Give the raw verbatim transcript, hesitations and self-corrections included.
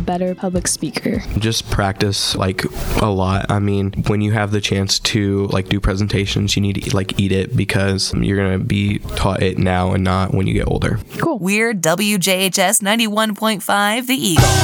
better public speaker? Just practice like a lot. I mean, when you have the chance to like do presentations, you need to like eat it because you're going to be taught it now and not when you get older. Cool. We're W J H S ninety-one point five, The Eagle.